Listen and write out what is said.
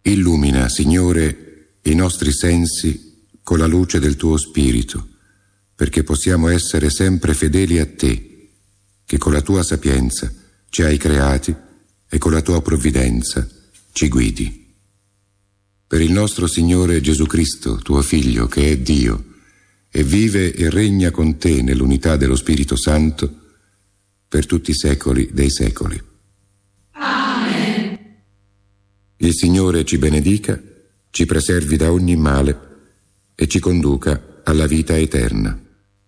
Illumina, Signore, i nostri sensi con la luce del tuo Spirito, perché possiamo essere sempre fedeli a te, che con la tua sapienza ci hai creati e con la tua provvidenza ci guidi. Per il nostro Signore Gesù Cristo, tuo Figlio, che è Dio, e vive e regna con te nell'unità dello Spirito Santo, per tutti i secoli dei secoli. Amen. Il Signore ci benedica, ci preservi da ogni male e ci conduca alla vita eterna.